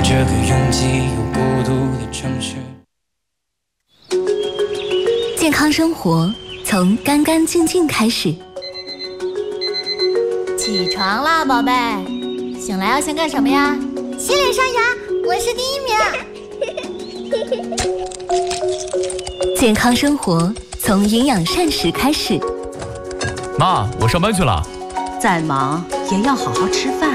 这个拥挤又孤独的城市。 健康生活从干干净净开始。 起床啦，宝贝！醒来要先干什么呀？ 洗脸刷牙，我是第1名。 健康生活从营养膳食开始。 妈，我上班去了。 再忙也要好好吃饭。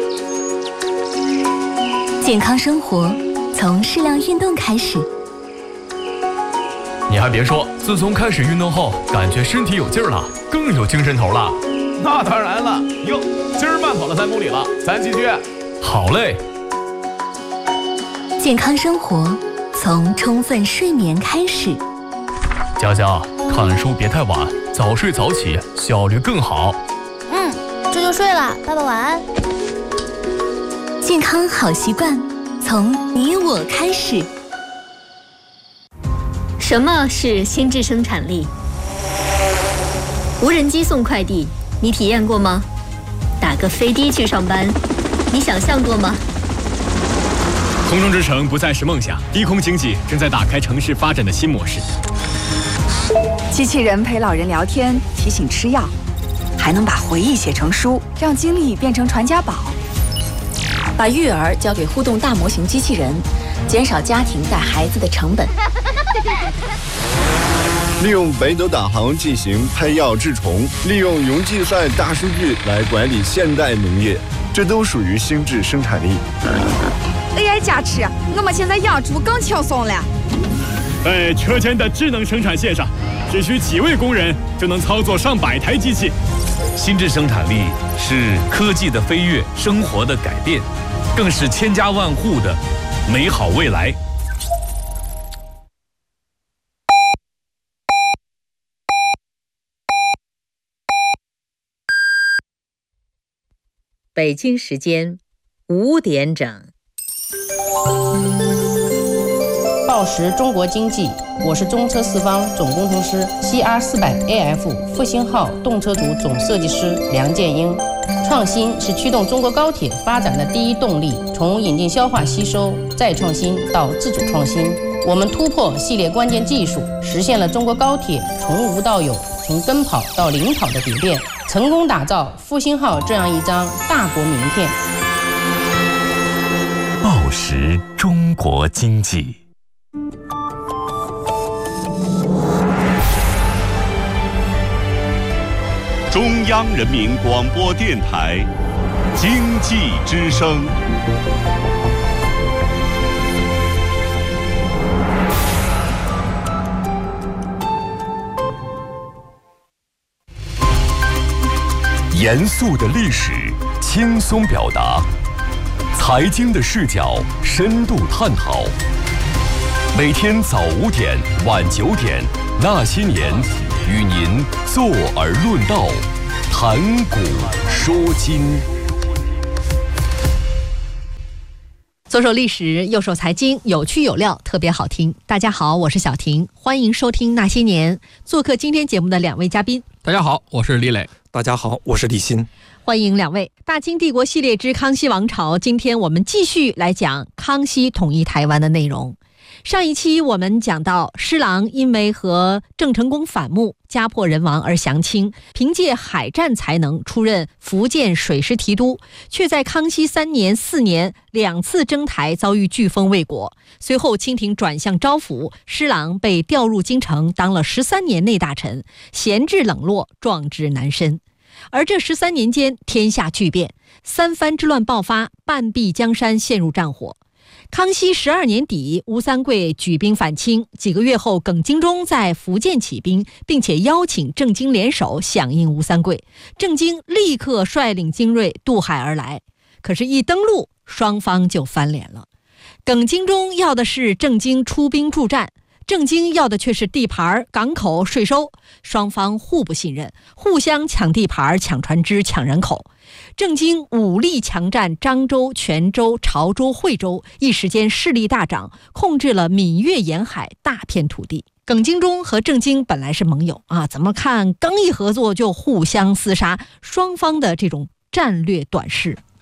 健康生活从适量运动开始。 你还别说，自从开始运动后，感觉身体有劲儿了，更有精神头了。 那当然了，哟，今儿慢跑了3公里了，咱继续。 好嘞。 健康生活从充分睡眠开始。 佳佳，看书别太晚，早睡早起，效率更好。 这就睡了，爸爸晚安。 健康好习惯从你我开始。 什么是心智生产力？无人机送快递，你体验过吗？打个飞的去上班，你想象过吗？ 空中之城不再是梦想，低空经济正在打开城市发展的新模式。 机器人陪老人聊天，提醒吃药，还能把回忆写成书，让经历变成传家宝。 把育儿交给互动大模型机器人，减少家庭带孩子的成本。 利用北斗导航进行配药治虫，利用云计算大数据来管理现代农业，这都属于心智生产力。 AI 加持，我们现在养猪更轻松了。 在车间的智能生产线上，只需几位工人就能操作上百台机器。 心智生产力是科技的飞跃，生活的改变，更是千家万户的美好未来。 北京时间5点整。 报时中国经济，我是中车四方总工程师 CR400AF 复兴号动车组总设计师梁建英。创新是驱动中国高铁发展的第一动力，从引进消化吸收再创新到自主创新，我们突破系列关键技术，实现了中国高铁从无到有、从跟跑到领跑的迭变，成功打造复兴号这样一张大国名片。 报时中国经济。 中央人民广播电台经济之声。 严肃的历史，轻松表达；财经的视角，深度探讨。每天早5点、晚9点，那些年，与您坐而论道，谈古说今。 左手历史，右手财经，有趣有料，特别好听。大家好，我是小婷，欢迎收听那些年。做客今天节目的2位嘉宾。 大家好，我是李磊。 大家好，我是李欣。 欢迎2位。大清帝国系列之康熙王朝，今天我们继续来讲康熙统一台湾的内容。上一期我们讲到，施琅因为和郑成功反目，家破人亡而降清，凭借海战才能出任福建水师提督，却在康熙3年、4年2次征台遭遇飓风未果。随后清廷转向招抚，施琅被调入京城，当了13年内大臣，闲置冷落，壮志难伸。而这13年间，天下巨变，三藩之乱爆发，半壁江山陷入战火。康熙12年底，吴三桂举兵反清，几个月后，耿精忠在福建起兵，并且邀请郑经联手响应吴三桂。郑经立刻率领精锐渡海而来，可是一登陆，双方就翻脸了。耿精忠要的是郑经出兵助战，郑经要的却是地盘、港口、税收，双方互不信任，互相抢地盘、抢船只、抢人口。郑经武力强占漳州、泉州、潮州、惠州，一时间势力大涨，控制了闽粤沿海大片土地。耿精忠和郑经本来是盟友啊，怎么看刚一合作就互相厮杀，双方的这种战略短视。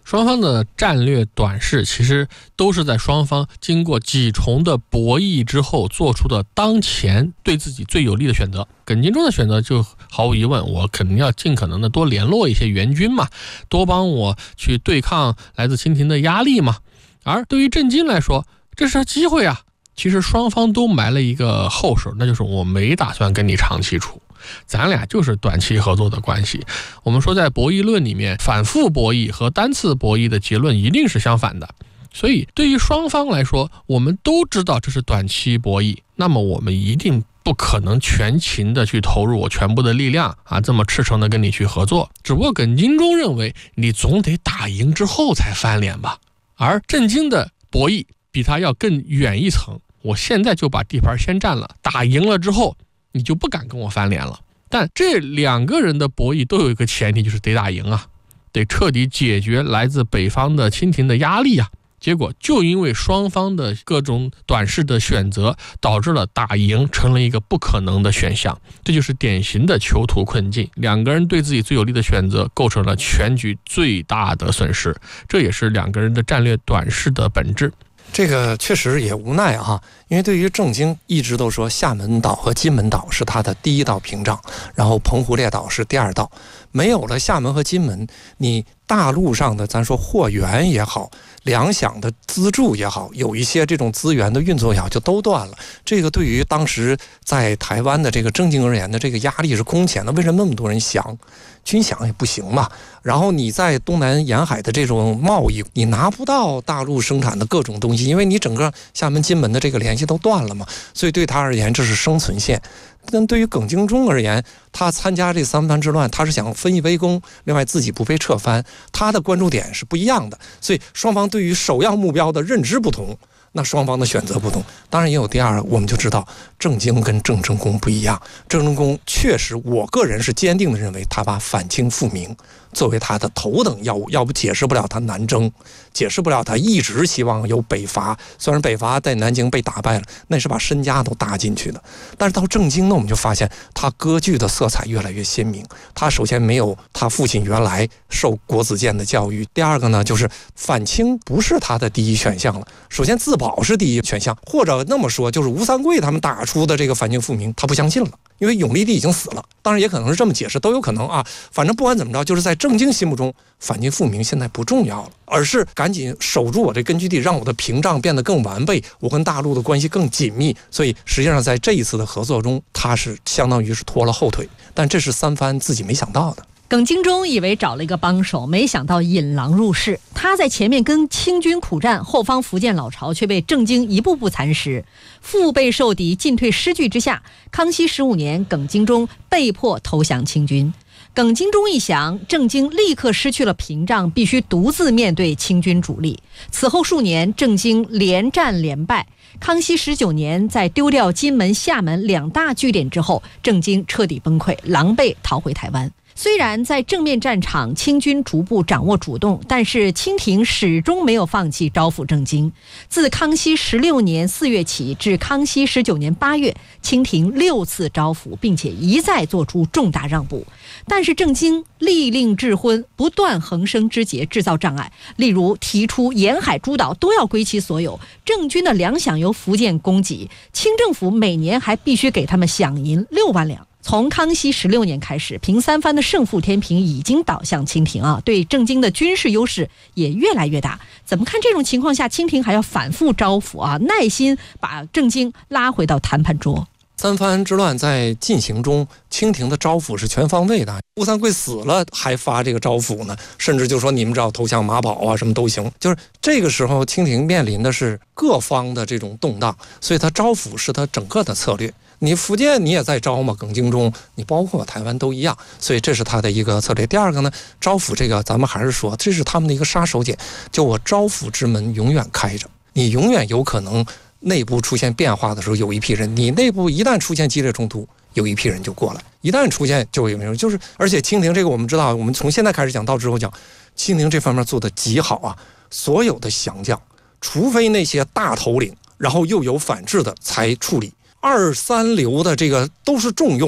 双方的战略短视其实都是在双方经过几重的博弈之后做出的当前对自己最有利的选择。耿精忠的选择就毫无疑问，我肯定要尽可能的多联络一些援军嘛，多帮我去对抗来自清廷的压力嘛。而对于郑经来说，这是机会啊。其实双方都埋了一个后手，那就是我没打算跟你长期处，咱俩就是短期合作的关系。我们说在博弈论里面，反复博弈和单次博弈的结论一定是相反的。所以对于双方来说，我们都知道这是短期博弈，那么我们一定不可能全情的去投入我全部的力量啊，这么赤诚的跟你去合作。只不过耿精忠认为你总得打赢之后才翻脸吧，而郑经的博弈比他要更远一层，我现在就把地盘先占了，打赢了之后你就不敢跟我翻脸了。但这两个人的博弈都有一个前提，就是得打赢啊，得彻底解决来自北方的清廷的压力啊。结果就因为双方的各种短视的选择，导致了打赢成了一个不可能的选项。这就是典型的囚徒困境，两个人对自己最有利的选择构成了全局最大的损失，这也是两个人的战略短视的本质。 这个确实也无奈啊，因为对于郑经一直都说厦门岛和金门岛是他的第一道屏障，然后澎湖列岛是第二道。没有了厦门和金门，你大陆上的咱说货源也好，粮饷的资助也好，有一些这种资源的运作也好，就都断了。这个对于当时在台湾的这个郑经而言的这个压力是空前的。为什么那么多人降？军饷也不行嘛，然后你在东南沿海的这种贸易，你拿不到大陆生产的各种东西，因为你整个厦门金门的这个联系都断了嘛，所以对他而言这是生存线。但对于耿精忠而言，他参加这三藩之乱，他是想分一杯羹，另外自己不被撤藩，他的关注点是不一样的，所以双方对于首要目标的认知不同，那双方的选择不同。当然也有第二，我们就知道郑经跟郑成功不一样。郑成功确实，我个人是坚定的认为他把反清复明作为他的头等要务，要不解释不了他南征，解释不了他一直希望有北伐。虽然北伐在南京被打败了，那是把身家都搭进去的。但是到郑经呢，我们就发现他割据的色彩越来越鲜明。他首先没有他父亲原来受国子监的教育，第二个呢，就是反清不是他的第一选项了。首先自保是第一选项，或者那么说，就是吴三桂他们打出的这个反清复明，他不相信了。因为永历帝已经死了，当然也可能是这么解释，都有可能啊。反正不管怎么着，就是在郑经心目中，反清复明现在不重要了，而是赶紧守住我这根据地，让我的屏障变得更完备，我跟大陆的关系更紧密。所以实际上在这一次的合作中，他是相当于是拖了后腿，但这是三藩自己没想到的。 耿精忠以为找了一个帮手，没想到引狼入室。他在前面跟清军苦战，后方福建老巢却被郑经一步步蚕食，腹背受敌，进退失据之下，康熙15年，耿精忠被迫投降清军。耿精忠一降，郑经立刻失去了屏障，必须独自面对清军主力。此后数年，郑经连战连败。康熙19年，在丢掉金门、厦门两大据点之后，郑经彻底崩溃，狼狈逃回台湾。虽然在正面战场清军逐步掌握主动，但是清廷始终没有放弃招抚郑经。自康熙16年4月起至康熙19年8月，清廷6次招抚，并且一再做出重大让步。但是郑经力令智昏，不断横生枝节，制造障碍。例如提出沿海诸岛都要归其所有，郑军的粮饷由福建供给，清政府每年还必须给他们饷银6万两。从康熙16年开始，平三藩的胜负天平已经倒向清廷啊，对郑经的军事优势也越来越大。怎么看这种情况下，清廷还要反复招抚啊，耐心把郑经拉回到谈判桌？ 三藩之乱在进行中，清廷的招抚是全方位的。吴三桂死了还发这个招抚呢，甚至就说你们只要投降马宝啊，什么都行。就是这个时候，清廷面临的是各方的这种动荡，所以他招抚是他整个的策略。你福建你也在招嘛，耿精忠，你包括台湾都一样，所以这是他的一个策略。第二个呢，招抚这个咱们还是说，这是他们的一个杀手锏，就我招抚之门永远开着，你永远有可能内部出现变化的时候，有一批人，你内部一旦出现激烈冲突，有一批人就过来，一旦出现就有人，就是而且清廷这个我们知道，我们从现在开始讲到之后讲，清廷这方面做的极好啊，所有的降将，除非那些大头领，然后又有反制的才处理。2、3流的这个都是重用，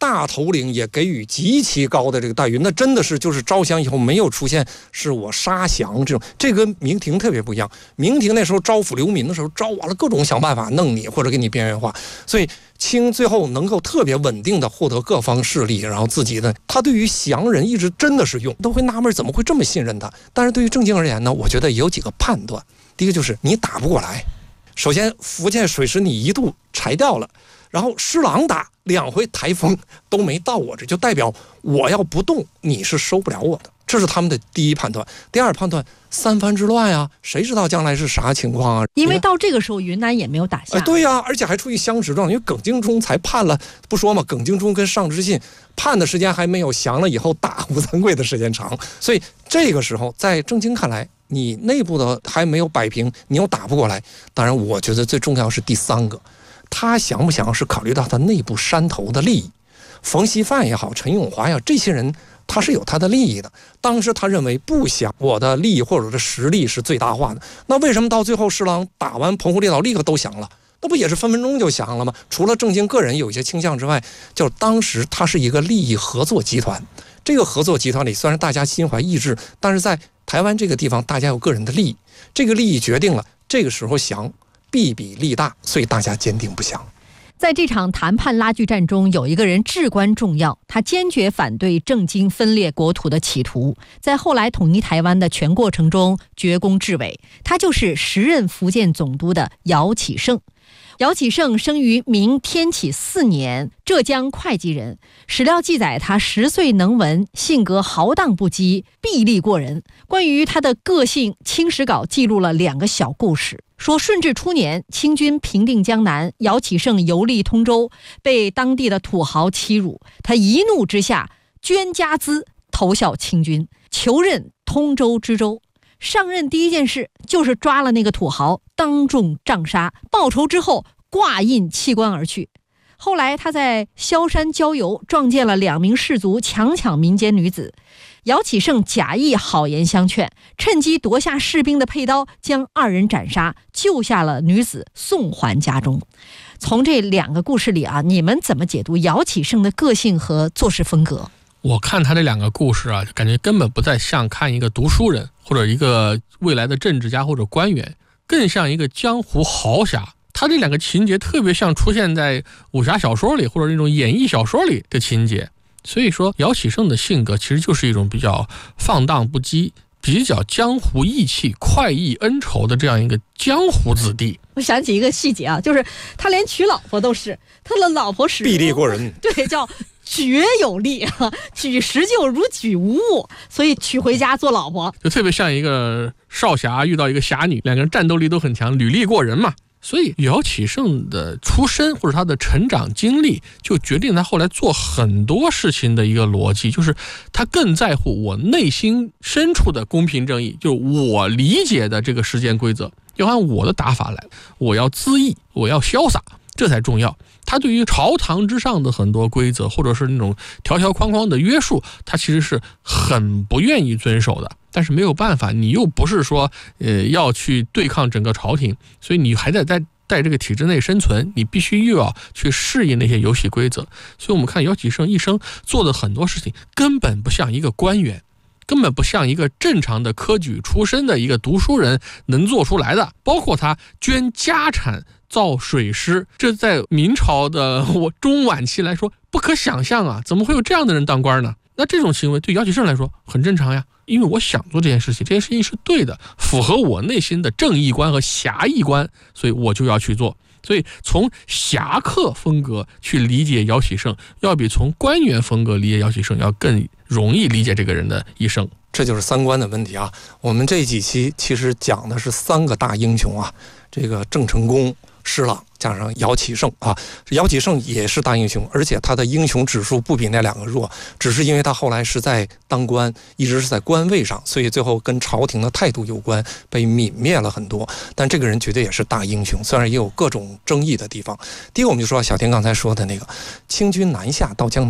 大头领也给予极其高的这个待遇，那真的是就是招降以后没有出现是我杀降这种，这跟明廷特别不一样。明廷那时候招抚流民的时候，招完了各种想办法弄你或者给你边缘化，所以清最后能够特别稳定的获得各方势力，然后自己的他对于降人一直真的是用，都会纳闷怎么会这么信任他。但是对于郑经而言呢，我觉得也有几个判断。第一个就是你打不过来，首先福建水师你一度拆掉了，然后施琅打2回台风都没到我这，就代表我要不动你是收不了我的，这是他们的第一判断。第二判断，三藩之乱啊，谁知道将来是啥情况啊？ 因为到这个时候云南也没有打下。 对呀，而且还处于相持状态，因为耿精忠才判了，不说嘛，耿精忠跟尚之信判的时间还没有降了以后打吴三桂的时间长，所以这个时候在郑经看来，你内部的还没有摆平，你又打不过来。当然我觉得最重要是第三个，他想不想是考虑到他内部山头的利益，冯锡范也好，陈永华也好，这些人他是有他的利益的。当时他认为不想我的利益或者是实力是最大化的，那为什么到最后施琅打完澎湖列岛立刻都降了？那不也是分分钟就降了吗？除了郑经个人有一些倾向之外，就是当时他是一个利益合作集团。这个合作集团里虽然大家心怀异志，但是在台湾这个地方大家有个人的利益，这个利益决定了这个时候降必比利大，所以大家坚定不降。 在这场谈判拉锯战中，有一个人至关重要，他坚决反对郑经分裂国土的企图，在后来统一台湾的全过程中绝功至伟。他就是时任福建总督的姚启圣。姚启圣生于明天启4年，浙江会稽人。史料记载，他10岁能文，性格豪荡不羁，臂力过人。关于他的个性，《清史稿》记录了2个小故事。说顺治初年，清军平定江南，姚启圣游历通州，被当地的土豪欺辱，他一怒之下捐家资投效清军，求任通州知州。上任第一件事就是抓了那个土豪，当众杖杀，报仇之后挂印弃官而去。后来他在萧山郊游，撞见了2名士卒强抢民间女子，姚启圣假意好言相劝，趁机夺下士兵的佩刀，将2人斩杀，救下了女子，送还家中。从这2个故事里啊，你们怎么解读姚启圣的个性和做事风格？ 我看他这2个故事啊，感觉根本不再像看一个读书人或者一个未来的政治家或者官员，更像一个江湖豪侠。他这2个情节特别像出现在武侠小说里或者那种演义小说里的情节。所以说姚启圣的性格其实就是一种比较放荡不羁，比较江湖义气、快意恩仇的这样一个江湖子弟。 我想起一个细节啊，就是他连娶老婆都是他的老婆使臂力过人，对，叫绝有力啊，举石就如举无物，所以娶回家做老婆， 就特别像一个少侠遇到一个侠女，2个人战斗力都很强，履历过人嘛。所以姚启圣的出身或者他的成长经历，就决定他后来做很多事情的一个逻辑，就是他更在乎我内心深处的公平正义，就是我理解的这个时间规则要按我的打法来，我要恣意，我要潇洒，这才重要。他对于朝堂之上的很多规则或者是那种条条框框的约束，他其实是很不愿意遵守的。但是没有办法，你又不是说要去对抗整个朝廷，所以你还在这个体制内生存，你必须又要去适应那些游戏规则。所以我们看姚启圣一生做的很多事情根本不像一个官员，根本不像一个正常的科举出身的一个读书人能做出来的。包括他捐家产造水师，这在明朝的中晚期来说不可想象啊，怎么会有这样的人当官呢？那这种行为对姚启圣来说很正常呀，因为我想做这件事情，这件事情是对的，符合我内心的正义观和侠义观，所以我就要去做。所以从侠客风格去理解姚启圣，要比从官员风格理解姚启圣要更容易理解这个人的一生。 这就是三观的问题啊。我们这几期其实讲的是3个大英雄啊，这个郑成功、施琅加上姚启圣啊。姚启圣也是大英雄，而且他的英雄指数不比那2个弱，只是因为他后来是在当官，一直是在官位上，所以最后跟朝廷的态度有关，被泯灭了很多。但这个人绝对也是大英雄，虽然也有各种争议的地方。第一个我们就说小天刚才说的那个清军南下到江南，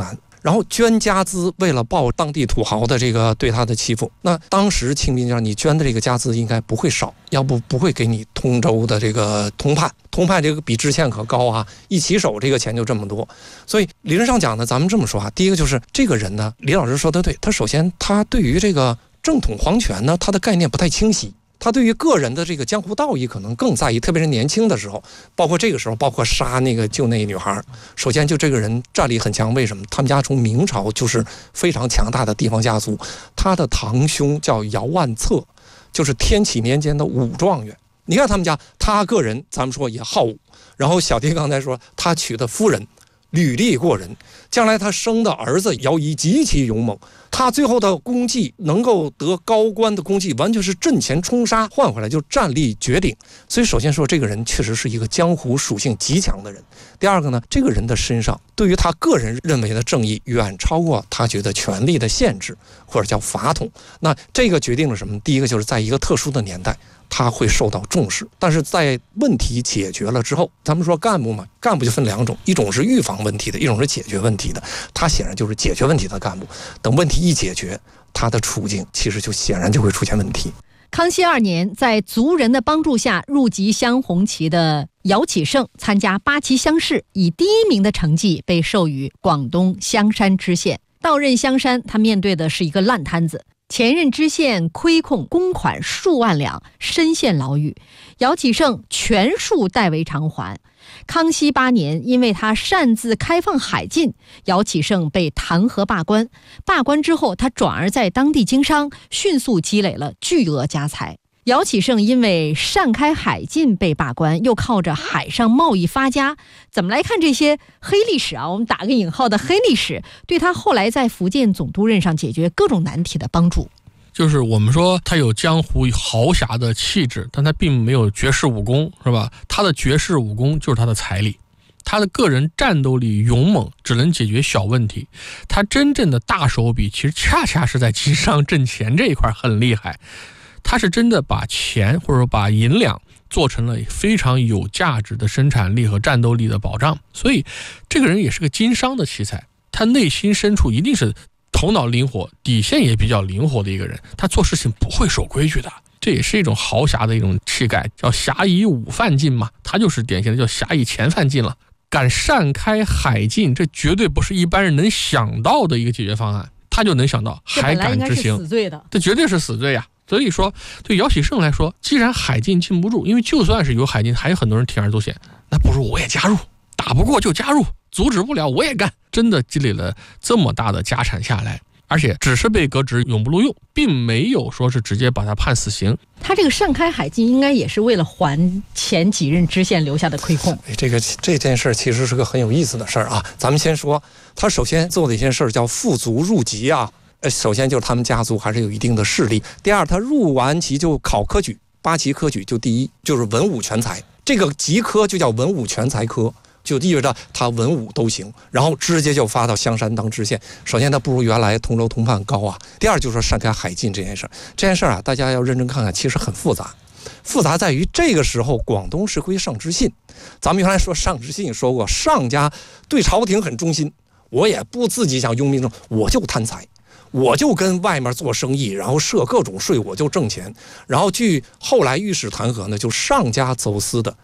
然后捐家资，为了报当地土豪的这个对他的欺负。那当时清兵让你捐的这个家资应该不会少，要不会给你通州的这个通判这个比知县可高啊，一起手这个钱就这么多。所以理论上讲呢，咱们这么说啊，第一个就是这个人呢，李老师说的对，他首先他对于这个正统皇权呢，他的概念不太清晰。他对于个人的这个江湖道义可能更在意，特别是年轻的时候，包括这个时候，包括杀那个救那女孩。首先就这个人战力很强，为什么？他们家从明朝就是非常强大的地方家族，他的堂兄叫姚万策，就是天启年间的武状元。你看他们家，他个人咱们说也好武，然后小弟刚才说他娶的夫人履历过人，将来他生的儿子姚仪极其勇猛，他最后的功绩能够得高官的功绩，完全是阵前冲杀换回来，就战力绝顶。所以首先说这个人确实是一个江湖属性极强的人。第二个呢，这个人的身上对于他个人认为的正义远超过他觉得权力的限制或者叫法统。那这个决定了什么？第一个就是在一个特殊的年代他会受到重视，但是在问题解决了之后，咱们说干部嘛，干部就分两种，一种是预防问题的，一种是解决问题的。他显然就是解决问题的干部，等问题一解决，他的处境其实就显然就会出现问题。 康熙2年，在族人的帮助下入籍镶红旗的姚启圣参加8旗乡试，以第1名的成绩被授予广东香山知县。到任香山，他面对的是一个烂摊子。前任知县亏空公款数万两，深陷牢狱，姚启圣全数代为偿还。康熙8年，因为他擅自开放海禁，姚启圣被弹劾罢官。罢官之后，他转而在当地经商，迅速积累了巨额家财。姚启圣因为擅开海禁被罢官，又靠着海上贸易发家。怎么来看这些黑历史啊？我们打个引号的黑历史，对他后来在福建总督任上解决各种难题的帮助。 就是我们说他有江湖豪侠的气质，但他并没有绝世武功，是吧？他的绝世武功就是他的财力，他的个人战斗力勇猛，只能解决小问题。他真正的大手笔其实恰恰是在经商挣钱这一块很厉害。他是真的把钱或者说把银两做成了非常有价值的生产力和战斗力的保障，所以这个人也是个经商的奇才。他内心深处一定是头脑灵活，底线也比较灵活的一个人，他做事情不会守规矩的，这也是一种豪侠的一种气概，叫侠以武犯禁嘛，他就是典型的叫侠以钱犯禁了。敢擅开海禁，这绝对不是一般人能想到的一个解决方案，他就能想到，还敢执行，这绝对是死罪呀。所以说对姚启圣来说，既然海禁禁不住，因为就算是有海禁还有很多人铤而走险，那不如我也加入，打不过就加入，阻止不了我也干。真的积累了这么大的家产下来，而且只是被革职永不录用，并没有说是直接把他判死刑。 他这个擅开海禁应该也是为了还前几任知县留下的亏空。 这件事其实是个很有意思的事儿啊。咱们先说他首先做的一件事叫富族入籍啊。首先就是他们家族还是有一定的势力。第二，他入完旗就考科举，8旗科举就第1，就是文武全才。这个籍科就叫文武全才科，就意味着他文武都行，然后直接就发到香山当知县。首先他不如原来通州通判高啊。第二就是说擅开海禁这件事啊，大家要认真看看，其实很复杂。复杂在于这个时候广东是归上知信，咱们原来说上知信说过，上家对朝廷很忠心，我也不自己想拥兵，我就贪财，我就跟外面做生意，然后设各种税，我就挣钱。然后据后来御史弹劾呢，就上家走私的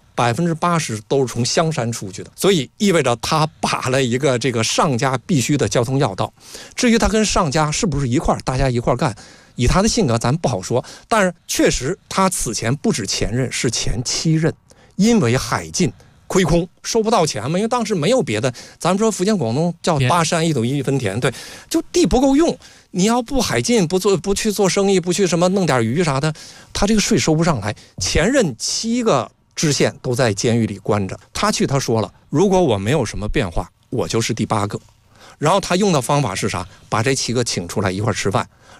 80%都是从香山出去的，所以意味着他把了一个这个上家必须的交通要道。至于他跟上家是不是一块，大家一块干，以他的性格咱不好说。但是确实他此前不止前任，是前7任，因为海禁亏空收不到钱嘛，因为当时没有别的，咱们说福建广东叫8山1斗1分田，对，就地不够用，你要不海禁，不去做生意，不去什么弄点鱼啥的，他这个税收不上来。前任7个知县都在监狱里关着，他说了，如果我没有什么变化，我就是第8个。然后他用的方法是啥？把这7个请出来一块吃饭，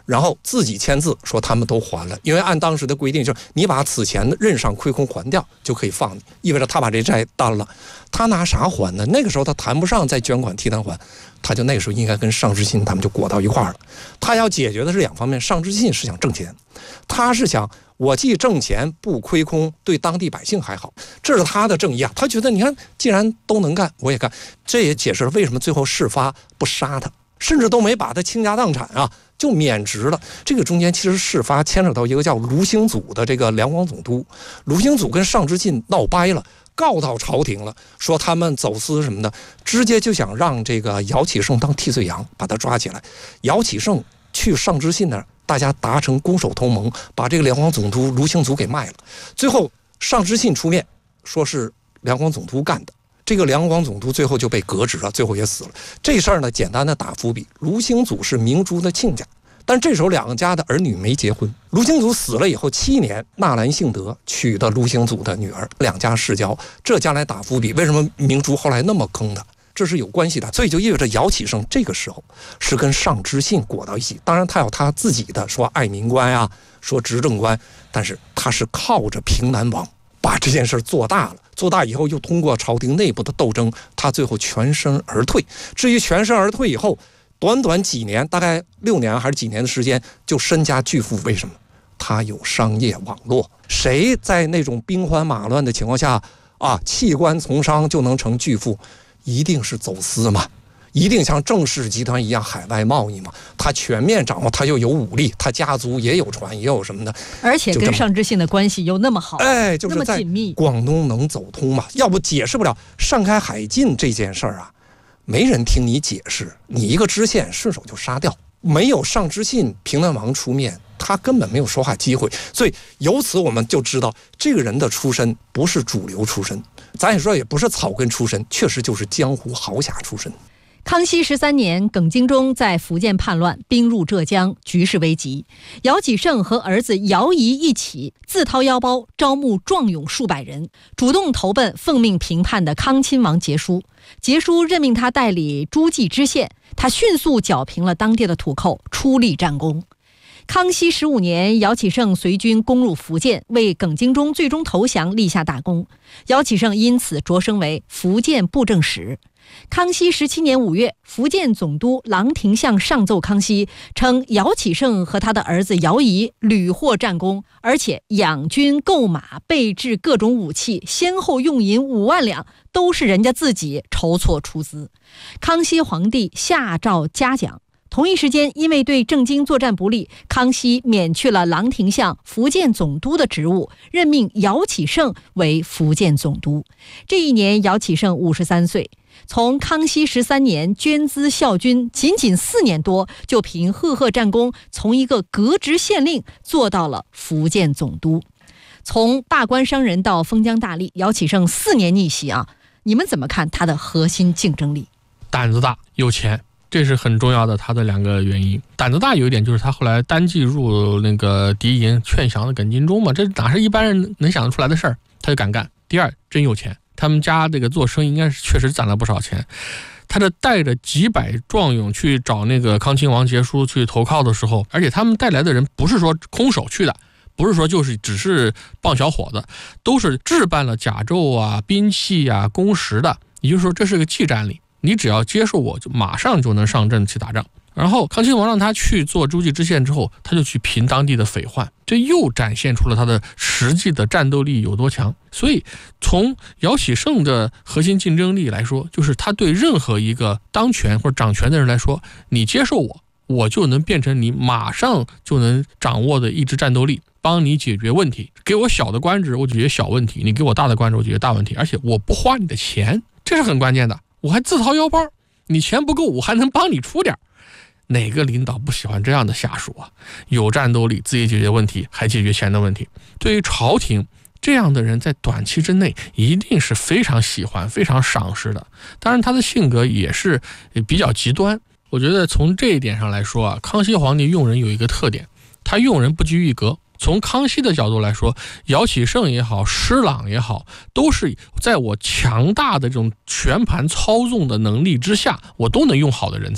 然后自己签字说他们都还了，因为按当时的规定，就是你把此前的任上亏空还掉就可以放你，意味着他把这债担了。他拿啥还呢？那个时候他谈不上再捐款替他还，他就那个时候应该跟尚志信他们就裹到一块儿了。他要解决的是两方面，尚志信是想挣钱，他是想我既挣钱不亏空，对当地百姓还好，这是他的正义啊。他觉得你看既然都能干我也干，这也解释了为什么最后事发不杀他，甚至都没把他倾家荡产啊，就免职了。这个中间其实事发牵扯到一个叫卢兴祖的这个两广总督，卢兴祖跟尚志信闹掰了，告到朝廷了，说他们走私什么的，直接就想让这个姚启圣当替罪羊，把他抓起来。姚启圣去尚志信那儿，大家达成攻守同盟，把这个两广总督卢兴祖给卖了。最后尚志信出面说是两广总督干的，这个两广总督最后就被革职了，最后也死了。这事儿呢，简单的打伏笔，卢兴祖是明珠的亲家，但这时候两个家的儿女没结婚。卢兴祖死了以后7年，纳兰性德娶的卢兴祖的女儿，两家世交，这将来打伏笔，为什么明珠后来那么坑的，这是有关系的。所以就意味着姚启圣这个时候是跟尚志信裹到一起，当然他有他自己的说爱民观啊，说执政观，但是他是靠着平南王把这件事做大了，做大以后又通过朝廷内部的斗争，他最后全身而退。至于全身而退以后，短短几年，大概6年还是几年的时间，就身家巨富。为什么？他有商业网络。谁在那种兵荒马乱的情况下啊，弃官从商就能成巨富？一定是走私嘛，一定像郑氏集团一样海外贸易嘛。他全面掌握，他又有武力，他家族也有船，也有什么的， 而且跟尚志信的关系又那么好， 哎，就是在广东能走通嘛。要不解释不了上开海禁这件事儿啊，没人听你解释，你一个知县顺手就杀掉，没有尚志信平南王出面，他根本没有说话机会。所以由此我们就知道这个人的出身不是主流出身，咱也说也不是草根出身，确实就是江湖豪侠出身。 康熙13年，耿精忠在福建叛乱，兵入浙江，局势危急。姚启圣和儿子姚仪一起自掏腰包招募壮勇数百人，主动投奔奉命平叛的康亲王节书。节书任命他代理诸暨知县，他迅速剿平了当地的土寇，出力战功。康熙15年，姚启圣随军攻入福建，为耿精忠最终投降立下大功。姚启圣因此擢升为福建布政使。康熙17年5月，福建总督郎廷相上奏康熙，称姚启圣和他的儿子姚仪屡获战功，而且养军购马，备制各种武器，先后用银5万两，都是人家自己筹措出资。康熙皇帝下诏嘉奖。同一时间，因为对郑经作战不利，康熙免去了郎廷相福建总督的职务，任命姚启圣为福建总督。这一年，姚启圣53岁。从康熙13年捐资效军，仅仅4年多，就凭赫赫战功，从一个革职县令做到了福建总督。从大官商人到封疆大吏，姚启圣4年逆袭啊！你们怎么看他的核心竞争力？ 胆子大，有钱。这是很重要的，他的2个原因。胆子大有一点就是他后来单骑入那个敌营，劝降了耿精忠嘛，这哪是一般人能想得出来的事儿，他就敢干。第二，真有钱，他们家这个做生意应该是确实攒了不少钱。他这带着几百壮勇去找那个康亲王节书去投靠的时候，而且他们带来的人不是说空手去的，不是说就是只是棒小伙子，都是置办了甲胄啊、兵器啊、弓石的，也就是说这是个技战力。你只要接受我，就马上就能上阵去打仗。然后康亲王让他去做诸暨知县之后，他就去平当地的匪患，这又展现出了他的实际的战斗力有多强。所以从姚启圣的核心竞争力来说，就是他对任何一个当权或者掌权的人来说，你接受我，我就能变成你马上就能掌握的一支战斗力，帮你解决问题。给我小的官职，我解决小问题；你给我大的官职，我解决大问题。而且我不花你的钱，这是很关键的。我还自掏腰包，你钱不够，我还能帮你出点。哪个领导不喜欢这样的下属啊？有战斗力，自己解决问题，还解决钱的问题。对于朝廷，这样的人在短期之内一定是非常喜欢、非常赏识的。当然，他的性格也是比较极端。我觉得从这一点上来说啊，康熙皇帝用人有一个特点，他用人不拘一格。从康熙的角度来说，姚启圣也好，施琅也好，都是在我强大的这种全盘操纵的能力之下，我都能用好的人才。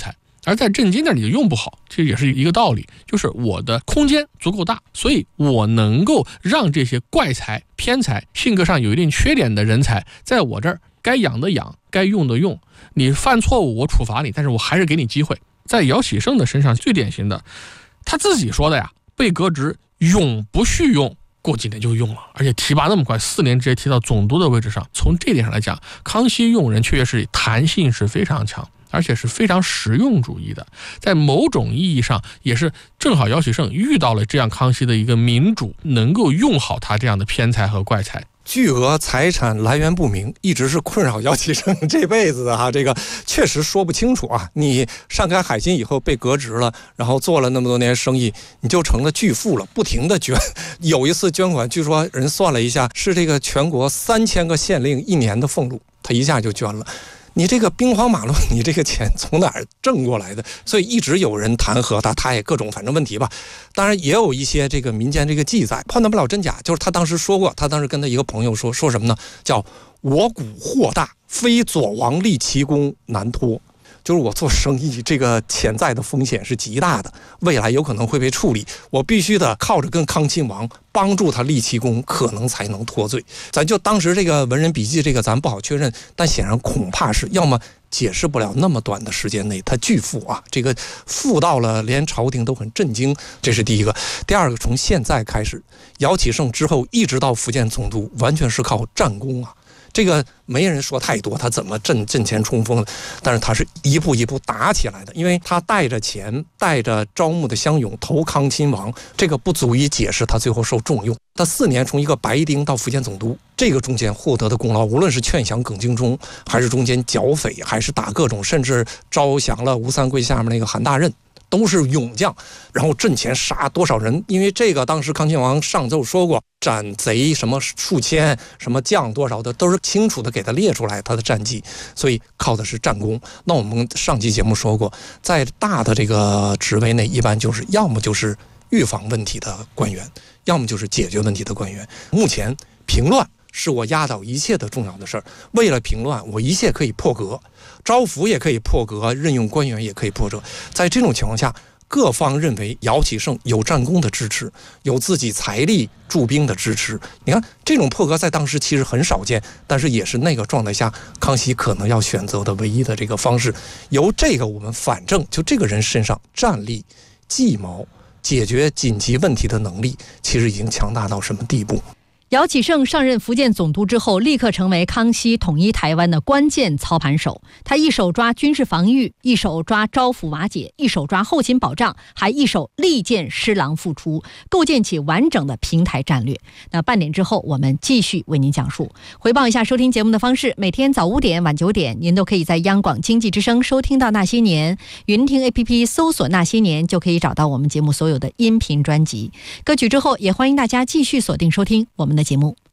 而在震惊那里就用不好，其实也是一个道理，就是我的空间足够大，所以我能够让这些怪才、偏才、性格上有一定缺点的人才，在我这儿该养的养，该用的用，你犯错误我处罚你，但是我还是给你机会。在姚启圣的身上最典型的，他自己说的呀，被革职永不续用，过几年就用了，而且提拔那么快，4年直接提到总督的位置上。从这点上来讲，康熙用人确实是弹性是非常强，而且是非常实用主义的。在某种意义上，也是正好姚启圣遇到了这样康熙的一个民主，能够用好他这样的偏才和怪才。 巨额财产来源不明，一直是困扰姚启圣这辈子的这个确实说不清楚啊。你上开海信以后被革职了，然后做了那么多年生意，你就成了巨富了，不停的捐。有一次捐款，据说人算了一下，是这个全国3000个县令1年的俸禄，他一下就捐了。你这个兵荒马乱，你这个钱从哪儿挣过来的？所以一直有人弹劾他，他也各种反正问题吧。当然也有一些这个民间这个记载，判断不了真假。就是他当时说过，他当时跟他一个朋友说什么呢？叫我股货大，非左王立奇功难脱。就是我做生意这个潜在的风险是极大的，未来有可能会被处理，我必须得靠着跟康亲王帮助他立奇功，可能才能脱罪。咱就当时这个文人笔记这个咱不好确认，但显然恐怕是要么解释不了那么短的时间内他巨富啊，这个富到了连朝廷都很震惊，这是第一个。第二个，从现在开始，姚启圣之后一直到福建总督，完全是靠战功啊。这个没人说太多，他怎么阵前冲锋的，但是他是一步一步打起来的，因为他带着钱，带着招募的乡勇投康亲王，这个不足以解释他最后受重用。他4年从一个白丁到福建总督，这个中间获得的功劳，无论是劝降耿精忠，还是中间剿匪，还是打各种，甚至招降了吴三桂下面那个韩大任，都是勇将，然后阵前杀多少人？因为这个当时康亲王上奏说过，斩贼什么数千，什么将多少的，都是清楚的给他列出来他的战绩，所以靠的是战功。那我们上期节目说过，在大的这个职位内，一般就是要么就是预防问题的官员，要么就是解决问题的官员。目前平乱是我压倒一切的重要的事儿，为了平乱，我一切可以破格，招抚也可以破格，任用官员也可以破格。在这种情况下，各方认为姚启圣有战功的支持，有自己财力驻兵的支持。你看这种破格在当时其实很少见，但是也是那个状态下康熙可能要选择的唯一的这个方式。由这个我们反正就这个人身上战力、计谋、解决紧急问题的能力，其实已经强大到什么地步？ 姚启圣上任福建总督之后，立刻成为康熙统一台湾的关键操盘手。他一手抓军事防御，一手抓招抚瓦解，一手抓后勤保障，还一手力荐施琅复出，构建起完整的平台战略。那半点之后，我们继续为您讲述。回报一下收听节目的方式：每天早5点、晚9点，您都可以在央广经济之声收听到《那些年》，云听 APP 搜索《那些年》就可以找到我们节目所有的音频专辑。歌曲之后，也欢迎大家继续锁定收听我们的节目。